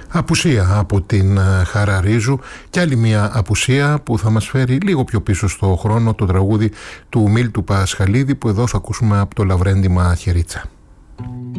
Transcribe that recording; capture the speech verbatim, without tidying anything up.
Απουσία από την Χαραρίζου και άλλη μια απουσία που θα μας φέρει λίγο πιο πίσω στο χρόνο, το τραγούδι του Μίλτου Πασχαλίδη, που εδώ θα ακούσουμε από το Λαβρέντι Μαχαιρίτσα.